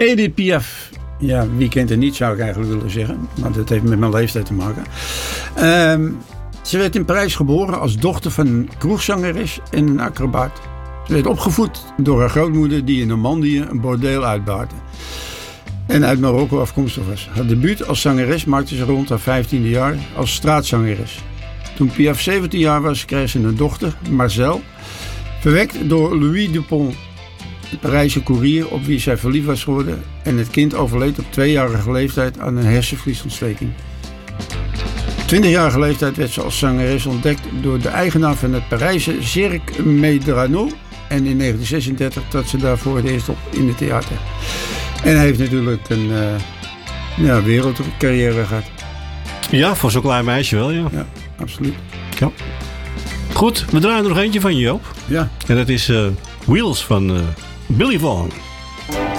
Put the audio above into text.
Edith Piaf. Ja, wie kent het niet, zou ik eigenlijk willen zeggen. Maar dat heeft met mijn leeftijd te maken. Ze werd in Parijs geboren als dochter van een kroegzangeres en een acrobaat. Ze werd opgevoed door haar grootmoeder die in Normandië een bordeel uitbaarde. En uit Marokko afkomstig was. Haar debuut als zangeres maakte ze rond haar 15e jaar als straatzangeres. Toen Piaf 17 jaar was, kreeg ze een dochter, Marcel. Verwekt door Louis Dupont, de Parijse koerier op wie zij verliefd was geworden. En het kind overleed op 2-jarige leeftijd aan een hersenvliesontsteking. Op 20-jarige leeftijd werd ze als zangeres ontdekt door de eigenaar van het Parijse Cirque Medrano. En in 1936 trad ze daar voor het eerst op in het theater. En hij heeft natuurlijk een wereldcarrière gehad. Ja, voor zo'n klein meisje wel, ja. Ja, absoluut. Ja. Goed, we draaien er nog eentje van, Joop. Ja. En dat is Wheels van Billy Vaughan.